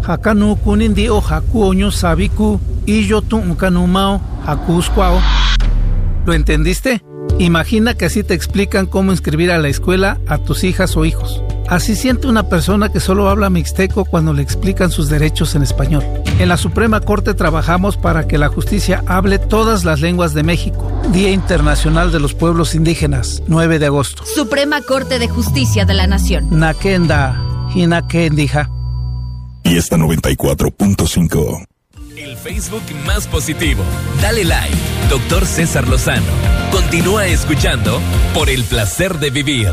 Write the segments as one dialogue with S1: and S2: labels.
S1: Hakanu kunindi o haku oño sabiku y yo tu ukanumao hakusquao. ¿Lo entendiste? Imagina que así te explican cómo inscribir a la escuela a tus hijas o hijos. Así siente una persona que solo habla mixteco cuando le explican sus derechos en español. En la Suprema Corte trabajamos para que la justicia hable todas las lenguas de México. Día Internacional de los Pueblos Indígenas, 9 de agosto.
S2: Suprema Corte de Justicia de la Nación.
S1: Nakenda, Hinakendija.
S3: Y esta 94.5.
S4: El Facebook más positivo. Dale like, Dr. César Lozano. Continúa escuchando Por el Placer de Vivir.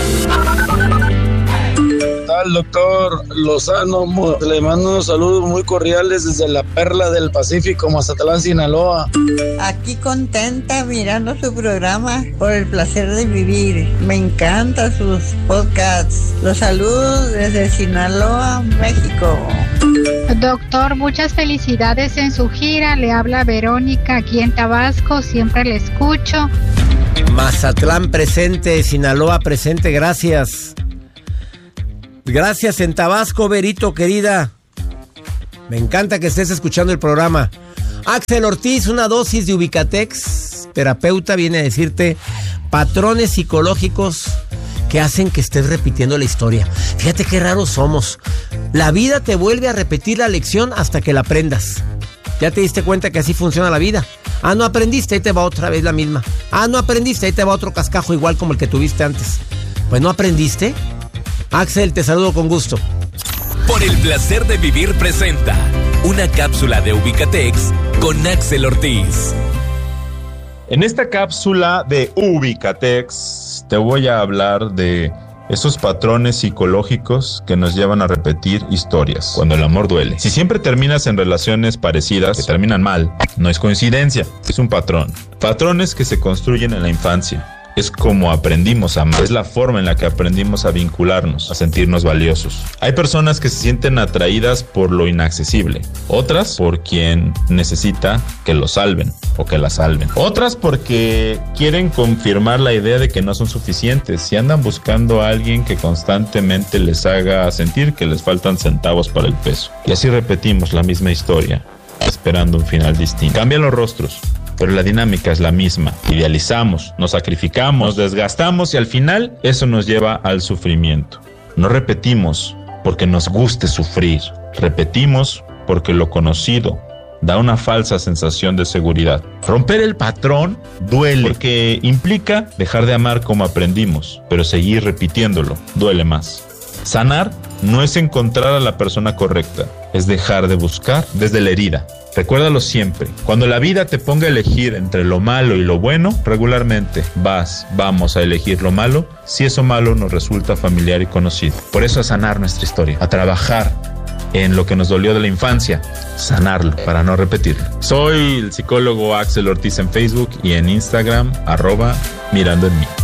S5: ¿Qué tal, doctor Lozano? Le mando unos saludos muy cordiales desde la Perla del Pacífico, Mazatlán, Sinaloa.
S6: Aquí contenta mirando su programa Por el Placer de Vivir. Me encantan sus podcasts. Los saludos desde Sinaloa, México.
S7: Doctor, muchas felicidades en su gira. Le habla Verónica aquí en Tabasco. Siempre le escucho.
S8: Mazatlán presente, Sinaloa presente, gracias. Gracias en Tabasco, Verito, querida. Me encanta que estés escuchando el programa. Axel Ortiz, una dosis de Ubicatex. Terapeuta viene a decirte patrones psicológicos que hacen que estés repitiendo la historia. Fíjate qué raros somos. La vida te vuelve a repetir la lección hasta que la aprendas. ¿Ya te diste cuenta que así funciona la vida? Ah, no aprendiste, ahí te va otra vez la misma. Ah, no aprendiste, ahí te va otro cascajo igual como el que tuviste antes. Pues no aprendiste. Axel, te saludo con gusto.
S4: Por el Placer de Vivir presenta una cápsula de Ubicatex con Axel Ortiz.
S9: En esta cápsula de Ubicatex te voy a hablar de esos patrones psicológicos que nos llevan a repetir historias cuando el amor duele. Si siempre terminas en relaciones parecidas que terminan mal, no es coincidencia, es un patrón. Patrones que se construyen en la infancia. Es como aprendimos a amar, es la forma en la que aprendimos a vincularnos, a sentirnos valiosos. Hay personas que se sienten atraídas por lo inaccesible, otras por quien necesita que lo salven o que la salven. Otras porque quieren confirmar la idea de que no son suficientes y andan buscando a alguien que constantemente les haga sentir que les faltan centavos para el peso. Y así repetimos la misma historia, esperando un final distinto. Cambian los rostros, pero la dinámica es la misma. Idealizamos, nos sacrificamos, nos desgastamos y al final eso nos lleva al sufrimiento. No repetimos porque nos guste sufrir, repetimos porque lo conocido da una falsa sensación de seguridad. Romper el patrón duele porque implica dejar de amar como aprendimos, pero seguir repitiéndolo duele más. Sanar no es encontrar a la persona correcta, es dejar de buscar desde la herida. Recuérdalo siempre, cuando la vida te ponga a elegir entre lo malo y lo bueno, regularmente vamos a elegir lo malo si eso malo nos resulta familiar y conocido. Por eso a sanar nuestra historia, a trabajar en lo que nos dolió de la infancia, sanarlo para no repetirlo. Soy el psicólogo Axel Ortiz en Facebook y en Instagram, @mirando en mí.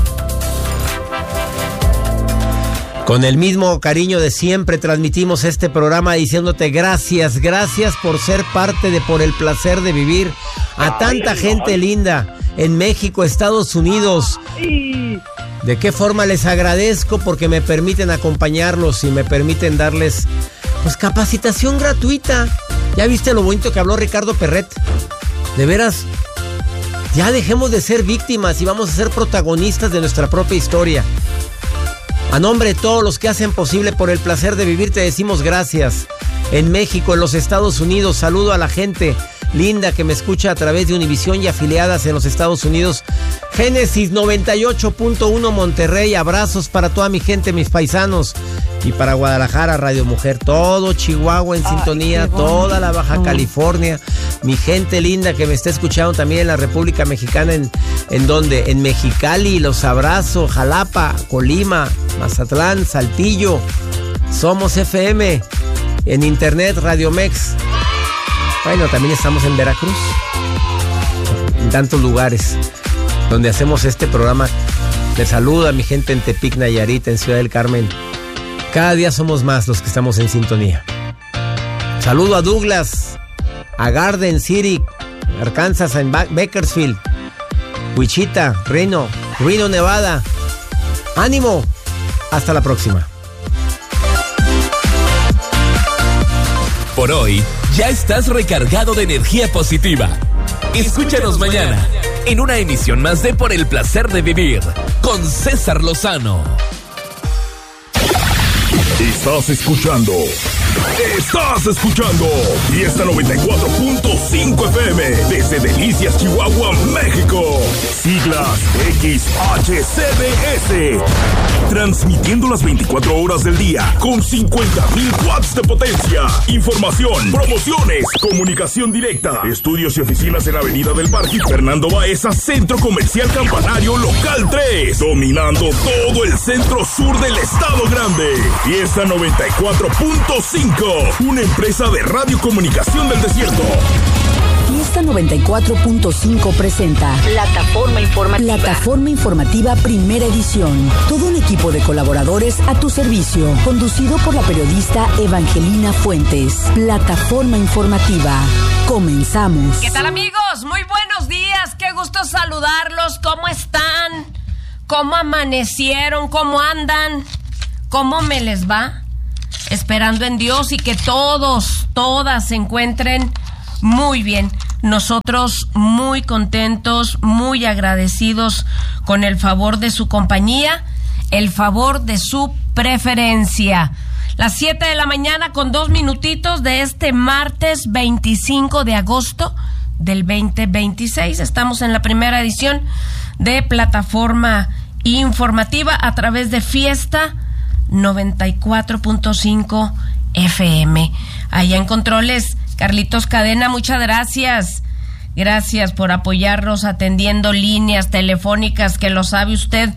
S8: Con el mismo cariño de siempre transmitimos este programa diciéndote gracias por ser parte de Por el Placer de Vivir. A tanta gente linda en México, Estados Unidos. ¿De qué forma les agradezco? Porque me permiten acompañarlos y me permiten darles pues capacitación gratuita. ¿Ya viste lo bonito que habló Ricardo Perret? De veras, ya dejemos de ser víctimas y vamos a ser protagonistas de nuestra propia historia. A nombre de todos los que hacen posible Por el Placer de Vivir te decimos gracias. En México, en los Estados Unidos, saludo a la gente linda que me escucha a través de Univisión y afiliadas en los Estados Unidos. Génesis 98.1 Monterrey, abrazos para toda mi gente, mis paisanos. Y para Guadalajara, Radio Mujer, todo Chihuahua en sintonía, toda la Baja California. Mi gente linda que me está escuchando también en la República Mexicana, ¿en dónde? En Mexicali, los abrazo, Jalapa, Colima, Mazatlán, Saltillo. Somos FM, en internet, Radio Mex. Bueno, también estamos en Veracruz, en tantos lugares donde hacemos este programa. Les saludo a mi gente en Tepic, Nayarit, en Ciudad del Carmen. Cada día somos más los que estamos en sintonía. Saludo a Douglas, a Garden City, Arkansas, en Bakersfield, Wichita, Reno, Nevada. ¡Ánimo! Hasta la próxima.
S4: Por hoy, ya estás recargado de energía positiva. Escúchanos mañana en una emisión más de Por el Placer de Vivir con César Lozano.
S3: Estás escuchando Fiesta 94.5 FM desde Delicias, Chihuahua, México. Siglas XHCDS. Transmitiendo las 24 horas del día con 50,000 watts de potencia. Información, promociones, comunicación directa. Estudios y oficinas en Avenida del Parque Fernando Baeza, Centro Comercial Campanario Local 3. Dominando todo el centro sur del Estado Grande. Fiesta 94.5. Una empresa de radiocomunicación del desierto.
S10: Fiesta 94.5 presenta Plataforma Informativa Primera Edición. Todo un equipo de colaboradores a tu servicio, conducido por la periodista Evangelina Fuentes. Plataforma Informativa. Comenzamos.
S11: ¿Qué tal, amigos? Muy buenos días. Qué gusto saludarlos. ¿Cómo están? ¿Cómo amanecieron? ¿Cómo andan? ¿Cómo me les va? Esperando en Dios y que todas se encuentren muy bien. Nosotros muy contentos, muy agradecidos con el favor de su compañía, el favor de su preferencia. Las 7 de la mañana con 2 minutitos de este martes 25 de agosto del 2026. Estamos en la primera edición de Plataforma Informativa a través de Fiesta 94.5 FM. Allá en controles, Carlitos Cadena, muchas gracias. Gracias por apoyarnos atendiendo líneas telefónicas que lo sabe usted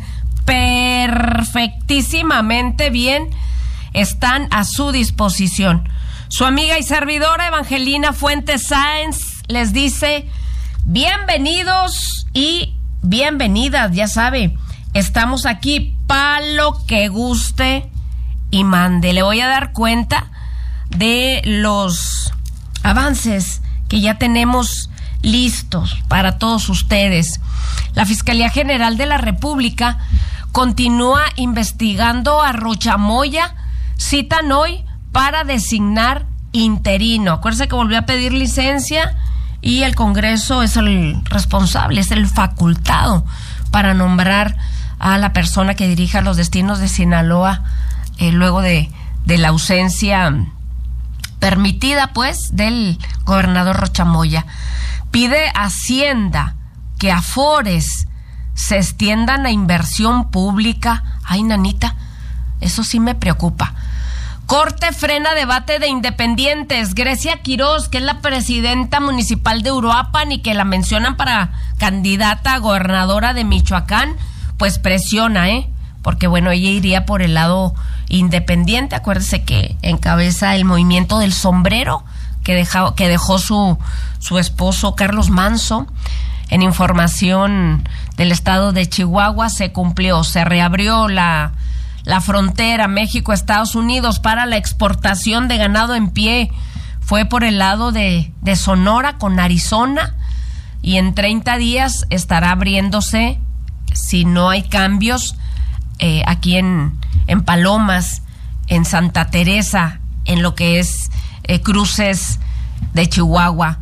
S11: perfectísimamente bien. Están a su disposición. Su amiga y servidora Evangelina Fuentes Sáenz les dice bienvenidos y bienvenidas, ya sabe. Estamos aquí para lo que guste y mande. Le voy a dar cuenta de los avances que ya tenemos listos para todos ustedes. La Fiscalía General de la República continúa investigando a Rochamoya. Citan hoy para designar interino. Acuérdense que volvió a pedir licencia y el Congreso es el responsable, es el facultado para nombrar a la persona que dirija los destinos de Sinaloa luego de la ausencia permitida, pues, del gobernador Rochamoya. Pide Hacienda que afores se extiendan a inversión pública. Ay, nanita, eso sí me preocupa. Corte frena debate de independientes. Grecia Quirós, que es la presidenta municipal de Uruapan y que la mencionan para candidata a gobernadora de Michoacán, pues presiona, porque bueno, ella iría por el lado independiente. Acuérdese que encabeza el movimiento del sombrero que dejó su esposo Carlos Manso. En información del estado de Chihuahua se reabrió la frontera México-Estados Unidos para la exportación de ganado en pie. Fue por el lado de Sonora con Arizona y en 30 días estará abriéndose, si no hay cambios, aquí en Palomas, en Santa Teresa, en lo que es cruces de Chihuahua.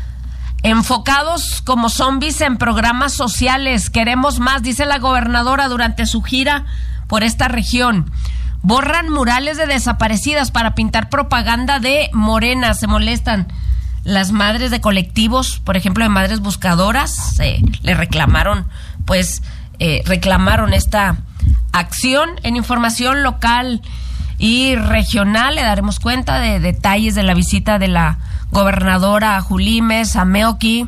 S11: Enfocados como zombies en programas sociales, queremos más, dice la gobernadora durante su gira por esta región. Borran murales de desaparecidas para pintar propaganda de Morena. Se molestan las madres de colectivos, por ejemplo, de Madres Buscadoras, le reclamaron, reclamaron esta acción. En información local y regional le daremos cuenta de detalles de la visita de la gobernadora a Julimes, a Meoqui,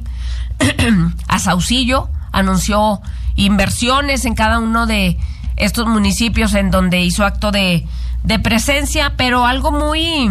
S11: a Saucillo. Anunció inversiones en cada uno de estos municipios en donde hizo acto de presencia, pero algo muy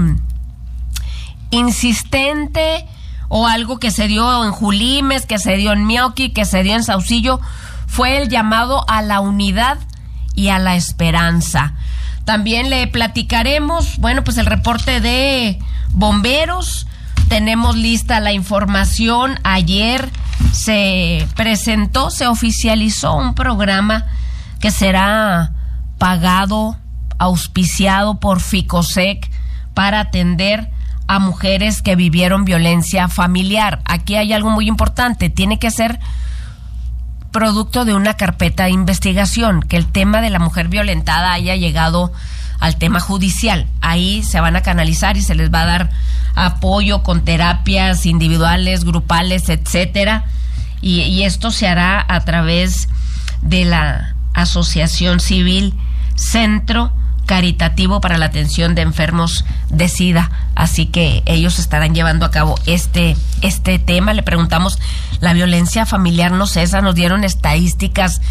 S11: insistente o algo que se dio en Julimes, que se dio en Meoqui, que se dio en Saucillo, fue el llamado a la unidad y a la esperanza. También le platicaremos, pues el reporte de bomberos. Tenemos lista la información. Ayer se oficializó un programa que será pagado, auspiciado por Ficosec para atender a mujeres que vivieron violencia familiar. Aquí hay algo muy importante, tiene que ser producto de una carpeta de investigación, que el tema de la mujer violentada haya llegado al tema judicial. Ahí se van a canalizar y se les va a dar apoyo con terapias individuales, grupales, etcétera, y esto se hará a través de la Asociación Civil Centro Caritativo para la Atención de Enfermos de SIDA. Así que ellos estarán llevando a cabo este tema. Le preguntamos, la violencia familiar, no cesa, nos dieron estadísticas,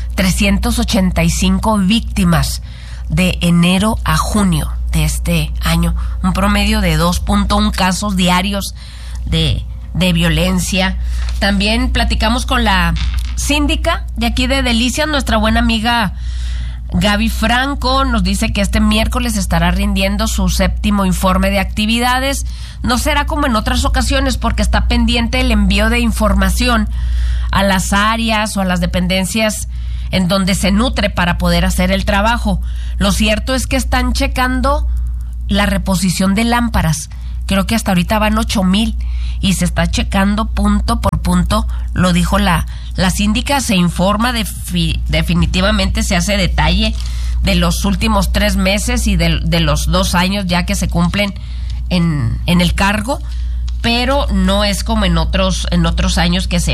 S11: 385 víctimas de enero a junio de este año, un promedio de 2.1 casos diarios de violencia. También platicamos con la síndica de aquí de Delicias, nuestra buena amiga Gaby Franco. Nos dice que este miércoles estará rindiendo su 7º informe de actividades. No será como en otras ocasiones porque está pendiente el envío de información a las áreas o a las dependencias en donde se nutre para poder hacer el trabajo. Lo cierto es que están checando la reposición de lámparas. Creo que hasta ahorita van 8,000 y se está checando punto por punto. Lo dijo la síndica, se informa, definitivamente se hace detalle de los últimos 3 meses y de los 2 años ya que se cumplen en el cargo, pero no es como en otros años que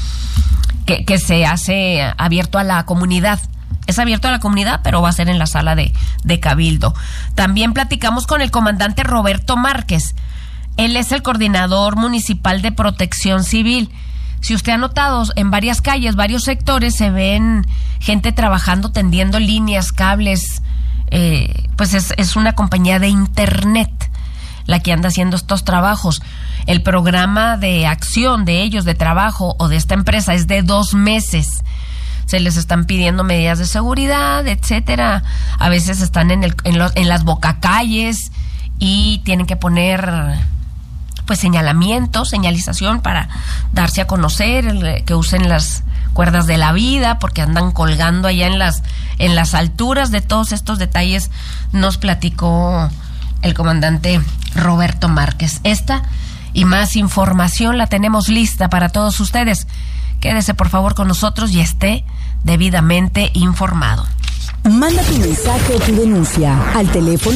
S11: se hace abierto a la comunidad. Es abierto a la comunidad, pero va a ser en la sala de Cabildo. También platicamos con el comandante Roberto Márquez. Él es el coordinador municipal de Protección Civil. Si usted ha notado, en varias calles, varios sectores, se ven gente trabajando, tendiendo líneas, cables. Pues es una compañía de internet la que anda haciendo estos trabajos. El programa de acción de ellos, de trabajo o de esta empresa, es de 2 meses. Se les están pidiendo medidas de seguridad, etcétera. A veces están en las bocacalles y tienen que poner pues señalización para darse a conocer, que usen las cuerdas de la vida porque andan colgando allá en las alturas. De todos estos detalles nos platicó el comandante Roberto Márquez. Esta y más información la tenemos lista para todos ustedes. Quédese por favor con nosotros y esté debidamente informado.
S10: Manda tu mensaje o tu denuncia al teléfono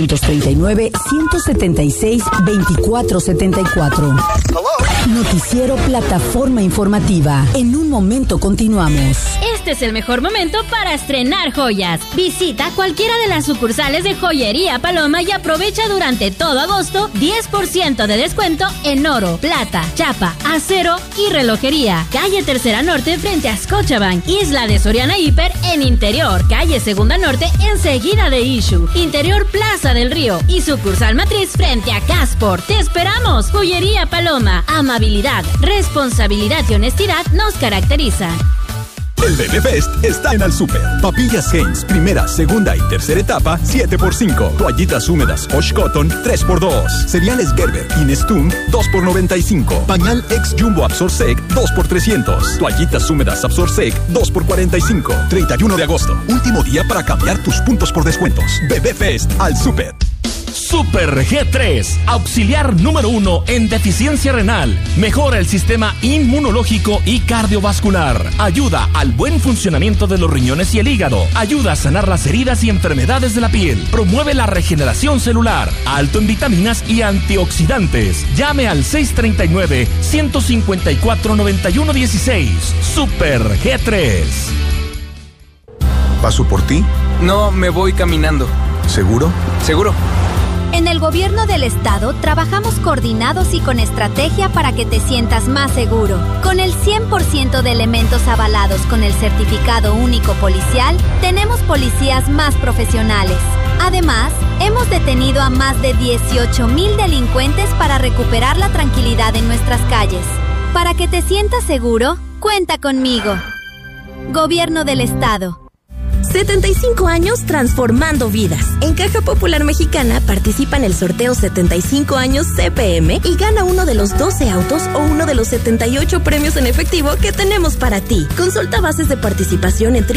S10: 639-176-2474. Noticiero Plataforma Informativa. En un momento continuamos.
S12: Este es el mejor momento para estrenar joyas. Visita cualquiera de las sucursales de Joyería Paloma y aprovecha durante todo agosto 10% de descuento en oro, plata, chapa, acero y relojería. Calle Tercera Norte frente a Scotiabank. Isla de Soriana Hiper en Interior. Calle Segunda Norte enseguida de Issue. Interior Plaza del Río. Y sucursal matriz frente a Casport. ¡Te esperamos! Joyería Paloma. Amabilidad, responsabilidad y honestidad nos caracterizan.
S13: El Bebé Fest está en Al Super. Papillas Heinz, primera, segunda y tercera etapa, 7x5. Toallitas húmedas Osh Cotton, 3x2. Cereales Gerber y Nestum, 2x95. Pañal Ex Jumbo Absorsec, 2x300. Toallitas húmedas Absorsec, 2x45. 31 de agosto, último día para cambiar tus puntos por descuentos. Bebé Fest Al Super.
S14: Super G3, auxiliar número 1 en deficiencia renal. Mejora el sistema inmunológico y cardiovascular. Ayuda al buen funcionamiento de los riñones y el hígado. Ayuda a sanar las heridas y enfermedades de la piel. Promueve la regeneración celular. Alto en vitaminas y antioxidantes. Llame al 639-154-9116. Super G3.
S15: ¿Paso por ti?
S16: No, me voy caminando.
S15: ¿Seguro?
S16: Seguro.
S17: En el gobierno del estado trabajamos coordinados y con estrategia para que te sientas más seguro. Con el 100% de elementos avalados con el certificado único policial, tenemos policías más profesionales. Además, hemos detenido a más de 18,000 delincuentes para recuperar la tranquilidad en nuestras calles. Para que te sientas seguro, cuenta conmigo. Gobierno del estado.
S18: 75 años transformando vidas. En Caja Popular Mexicana participa en el sorteo 75 años CPM y gana uno de los 12 autos o uno de los 78 premios en efectivo que tenemos para ti. Consulta bases de participación en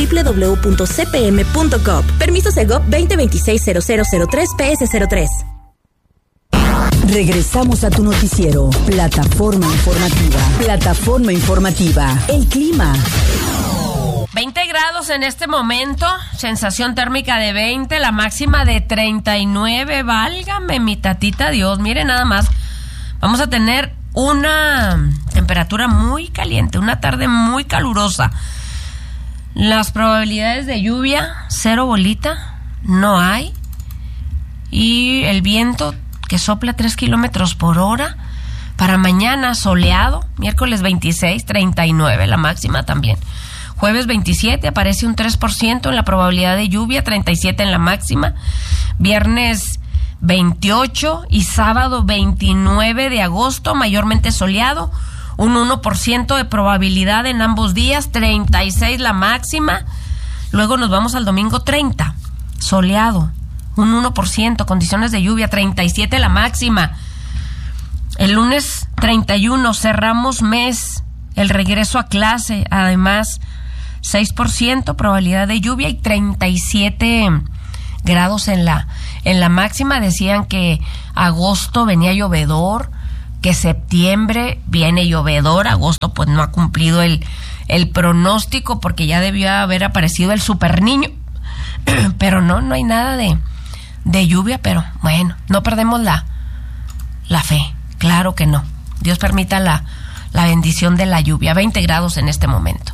S18: www.cpm.gov. Permiso Segov 2026-0003 PS03.
S10: Regresamos a tu noticiero, Plataforma Informativa. Plataforma Informativa, el clima.
S11: 20 grados en este momento, sensación térmica de 20, la máxima de 39, válgame mi tatita Dios, mire nada más, vamos a tener una temperatura muy caliente, una tarde muy calurosa. Las probabilidades de lluvia, 0 bolita, no hay, y el viento que sopla 3 kilómetros por hora. Para mañana soleado, miércoles 26, 39, la máxima también. Jueves 27 aparece un 3% en la probabilidad de lluvia, 37 en la máxima. Viernes 28 y sábado 29 de agosto, mayormente soleado, un 1% de probabilidad en ambos días, 36 la máxima. Luego nos vamos al domingo 30, soleado, un 1%, condiciones de lluvia, 37 la máxima. El lunes 31 cerramos mes, el regreso a clase, además 6% probabilidad de lluvia y 37 grados en la máxima. Decían que agosto venía llovedor, que septiembre viene llovedor. Agosto pues no ha cumplido el pronóstico porque ya debió haber aparecido el super niño, pero no hay nada de lluvia. Pero bueno, no perdemos la fe, claro que no. Dios permita la bendición de la lluvia. 20 grados en este momento.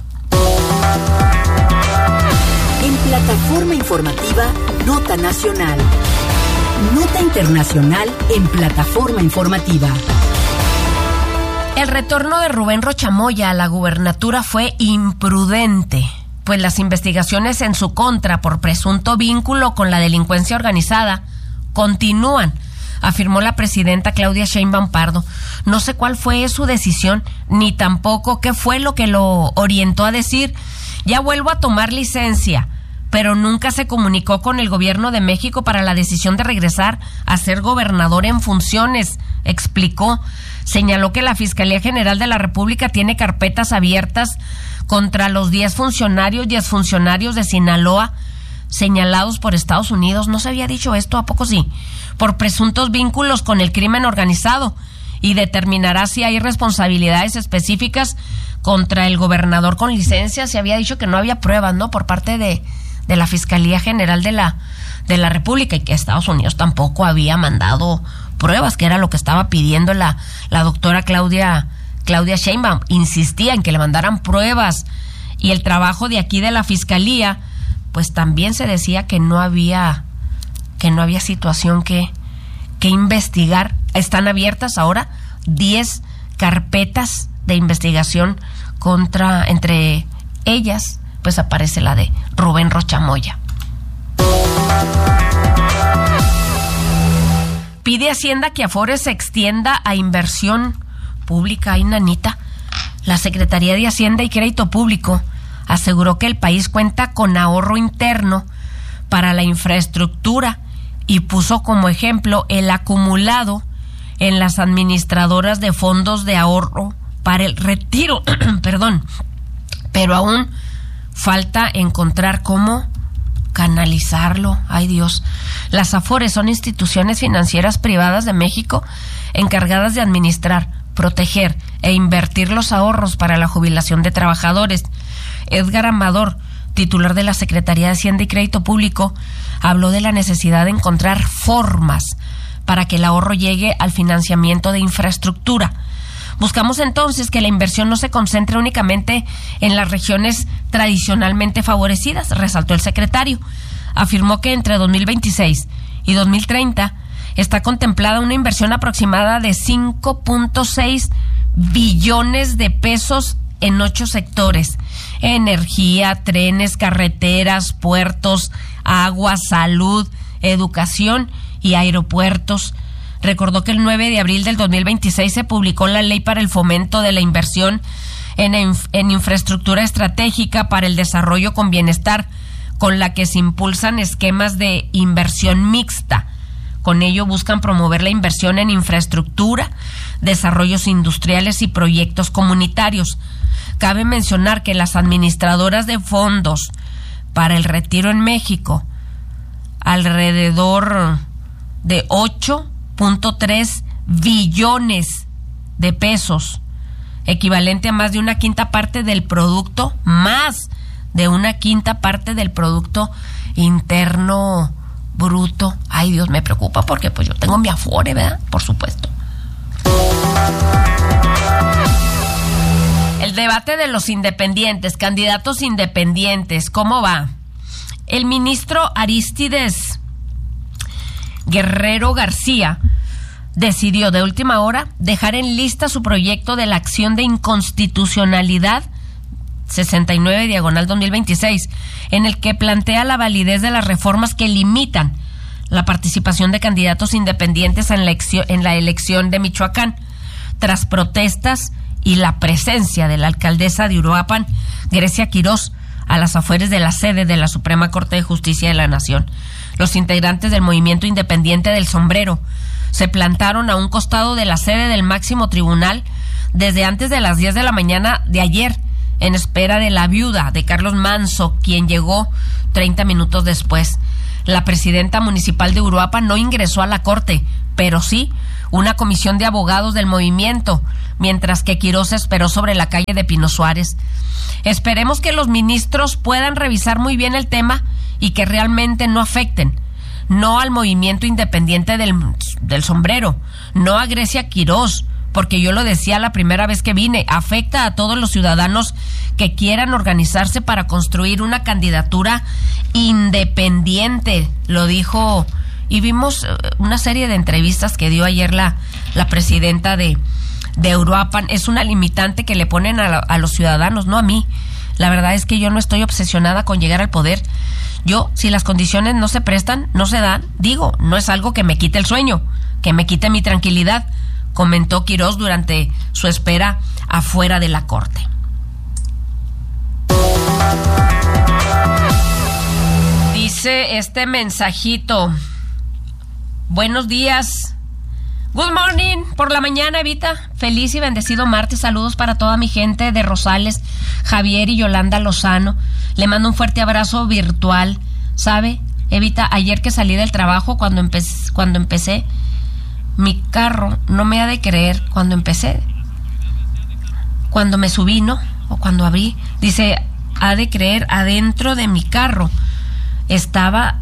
S10: En Plataforma Informativa, Nota Nacional. Nota Internacional en Plataforma Informativa.
S11: El retorno de Rubén Rochamoya a la gubernatura fue imprudente, pues las investigaciones en su contra por presunto vínculo con la delincuencia organizada continúan, afirmó la presidenta Claudia Sheinbaum Pardo. No sé cuál fue su decisión, ni tampoco qué fue lo que lo orientó a decir: ya vuelvo a tomar licencia, pero nunca se comunicó con el gobierno de México para la decisión de regresar a ser gobernador en funciones, explicó. Señaló que la Fiscalía General de la República tiene carpetas abiertas contra los 10 funcionarios y exfuncionarios de Sinaloa señalados por Estados Unidos. ¿No se había dicho esto? ¿A poco sí? Por presuntos vínculos con el crimen organizado, y determinará si hay responsabilidades específicas contra el gobernador con licencia. Se había dicho que no había pruebas, ¿no?, por parte de la Fiscalía General de la República, y que Estados Unidos tampoco había mandado pruebas, que era lo que estaba pidiendo la doctora Claudia Sheinbaum. Insistía en que le mandaran pruebas, y el trabajo de aquí de la Fiscalía, pues también se decía que no había situación que investigar. Están abiertas ahora 10 carpetas de investigación entre ellas, pues aparece la de Rubén Rochamoya. Pide Hacienda que Afore se extienda a inversión pública. Ay, nanita. La Secretaría de Hacienda y Crédito Público aseguró que el país cuenta con ahorro interno para la infraestructura y puso como ejemplo el acumulado en las administradoras de fondos de ahorro para el retiro. Perdón, pero aún falta encontrar cómo canalizarlo. Ay, Dios. Las Afores son instituciones financieras privadas de México encargadas de administrar, proteger e invertir los ahorros para la jubilación de trabajadores. Edgar Amador, titular de la Secretaría de Hacienda y Crédito Público, habló de la necesidad de encontrar formas para que el ahorro llegue al financiamiento de infraestructura. Buscamos entonces que la inversión no se concentre únicamente en las regiones tradicionalmente favorecidas, resaltó el secretario. Afirmó que entre 2026 y 2030 está contemplada una inversión aproximada de 5.6 billones de pesos en 8 sectores: energía, trenes, carreteras, puertos, agua, salud, educación y aeropuertos. Recordó que el 9 de abril del 2026 se publicó la Ley para el Fomento de la Inversión en Infraestructura Estratégica para el Desarrollo con Bienestar, con la que se impulsan esquemas de inversión mixta. Con ello buscan promover la inversión en infraestructura, desarrollos industriales y proyectos comunitarios. Cabe mencionar que las administradoras de fondos para el retiro en México, alrededor de 8, 1.3 billones de pesos, equivalente a más de una quinta parte del producto, Producto Interno Bruto. Ay, Dios, me preocupa porque pues yo tengo mi Afore, ¿verdad? Por supuesto. El debate de los independientes, candidatos independientes, ¿cómo va? El ministro Arístides Guerrero García decidió de última hora dejar en lista su proyecto de la acción de inconstitucionalidad 69/2026, en el que plantea la validez de las reformas que limitan la participación de candidatos independientes en la elección de Michoacán, tras protestas y la presencia de la alcaldesa de Uruapan, Grecia Quirós, a las afueras de la sede de la Suprema Corte de Justicia de la Nación. Los integrantes del Movimiento Independiente del Sombrero se plantaron a un costado de la sede del máximo tribunal desde antes de las 10 de la mañana de ayer, en espera de la viuda de Carlos Manso, quien llegó 30 minutos después. La presidenta municipal de Uruapan no ingresó a la corte, pero sí una comisión de abogados del movimiento, mientras que Quirós esperó sobre la calle de Pino Suárez. Esperemos que los ministros puedan revisar muy bien el tema y que realmente no afecten, no al movimiento independiente del sombrero, no a Grecia Quirós, porque yo lo decía la primera vez que vine, afecta a todos los ciudadanos que quieran organizarse para construir una candidatura independiente, lo dijo, y vimos una serie de entrevistas que dio ayer la presidenta de Uruapan. Es una limitante que le ponen a los ciudadanos, no a mí. La verdad es que yo no estoy obsesionada con llegar al poder. Yo, si las condiciones no se prestan, no se dan, digo, no es algo que me quite el sueño, que me quite mi tranquilidad, comentó Quirós durante su espera afuera de la corte. Dice este mensajito: buenos días, good morning, por la mañana, Evita, feliz y bendecido martes, saludos para toda mi gente de Rosales, Javier y Yolanda Lozano, le mando un fuerte abrazo virtual. ¿Sabe, Evita? Ayer que salí del trabajo, cuando empecé mi carro, no me ha de creer, cuando me subí, ¿no? O cuando abrí, dice, ha de creer, adentro de mi carro estaba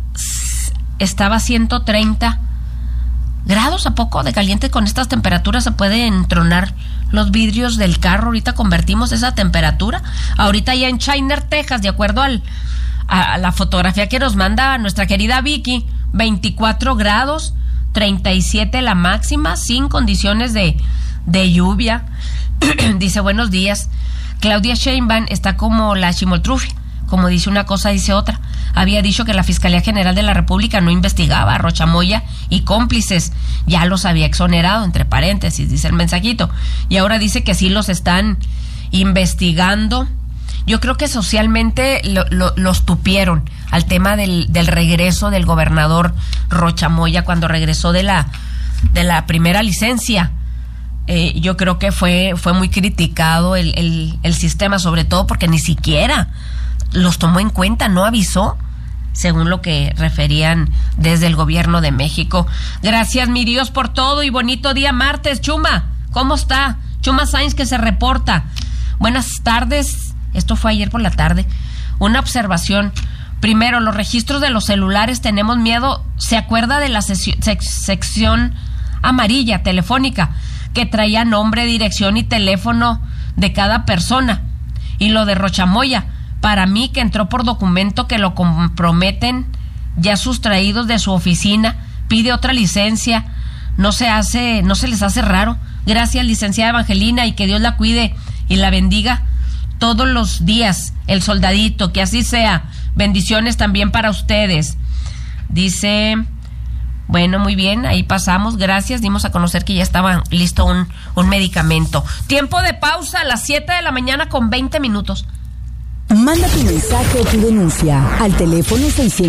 S11: 130 grados, ¿a poco de caliente? Con estas temperaturas se pueden tronar los vidrios del carro. Ahorita convertimos esa temperatura. Ahorita ya en Chiner, Texas, de acuerdo a la fotografía que nos manda nuestra querida Vicky, 24 grados, 37 la máxima, sin condiciones de lluvia. Dice, buenos días. Claudia Sheinbaum está como la chimoltrufia, como dice una cosa, dice otra. Había dicho que la Fiscalía General de la República no investigaba a Rocha Moya y cómplices, ya los había exonerado, entre paréntesis, dice el mensajito, y ahora dice que sí los están investigando. Yo creo que socialmente los tupieron al tema del regreso del gobernador Rocha Moya cuando regresó de la primera licencia. Yo creo que fue muy criticado el sistema, sobre todo porque ni siquiera los tomó en cuenta, no avisó, según lo que referían desde el gobierno de México. Gracias, mi Dios, por todo y bonito día martes. Chuma, ¿cómo está? Chuma Sainz, que se reporta. Buenas tardes, esto fue ayer por la tarde. Una observación. Primero, los registros de los celulares, tenemos miedo. ¿Se acuerda de la sección amarilla telefónica que traía nombre, dirección y teléfono de cada persona? Y lo de Rocha Moya, para mí, que entró por documento que lo comprometen, ya sustraídos de su oficina, pide otra licencia, no se les hace raro. Gracias, licenciada Evangelina, y que Dios la cuide y la bendiga todos los días, el soldadito, que así sea. Bendiciones también para ustedes. Dice, bueno, muy bien, ahí pasamos, gracias, dimos a conocer que ya estaba listo un medicamento. Tiempo de pausa a las 7 de la mañana con 20 minutos.
S10: Manda tu mensaje o tu denuncia al teléfono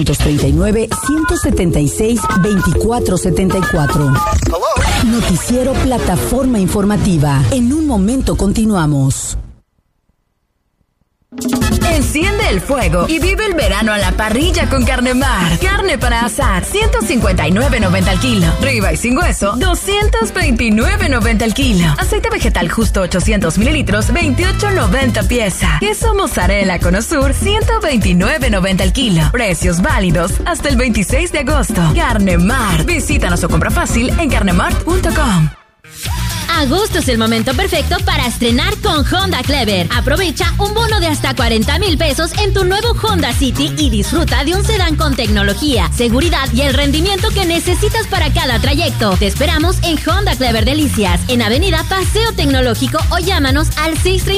S10: 639-176-2474. Noticiero Plataforma Informativa. En un momento continuamos.
S15: Enciende el fuego y vive el verano a la parrilla con Carnemar. Carne para asar, 159.90 al kilo. Ribeye sin hueso, 229.90 al kilo. Aceite vegetal justo 800 mililitros, 28.90 pieza. Queso mozzarella Conosur, 129.90 al kilo. Precios válidos hasta el 26 de agosto. Carnemar. Visítanos o compra fácil en carnemart.com.
S12: Agosto es el momento perfecto para estrenar con Honda Clever. Aprovecha un bono de hasta 40,000 pesos en tu nuevo Honda City y disfruta de un sedán con tecnología, seguridad y el rendimiento que necesitas para cada trayecto. Te esperamos en Honda Clever Delicias, en Avenida Paseo Tecnológico, o llámanos al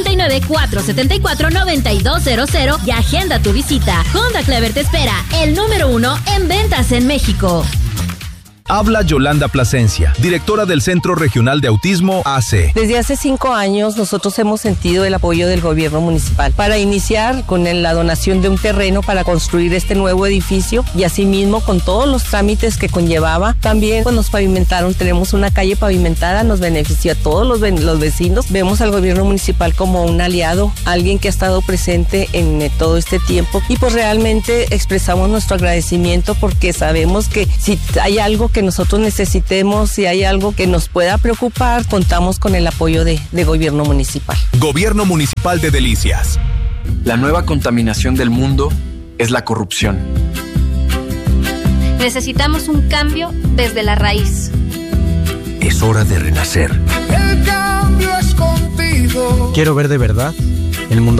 S12: 639-474-9200 y agenda tu visita. Honda Clever te espera, el número 1 en ventas en México.
S19: Habla Yolanda Plasencia, directora del Centro Regional de Autismo AC.
S20: Desde hace 5 años nosotros hemos sentido el apoyo del gobierno municipal para iniciar con la donación de un terreno para construir este nuevo edificio y asimismo con todos los trámites que conllevaba. También pues, nos pavimentaron, tenemos una calle pavimentada, nos beneficia a todos los vecinos. Vemos al gobierno municipal como un aliado, alguien que ha estado presente en todo este tiempo y pues realmente expresamos nuestro agradecimiento porque sabemos que si hay algo que nosotros necesitemos, si hay algo que nos pueda preocupar, contamos con el apoyo de gobierno municipal.
S19: Gobierno Municipal de Delicias.
S16: La nueva contaminación del mundo es la corrupción.
S17: Necesitamos un cambio desde la raíz.
S21: Es hora de renacer.
S22: El cambio es contigo.
S23: Quiero ver de verdad el mundo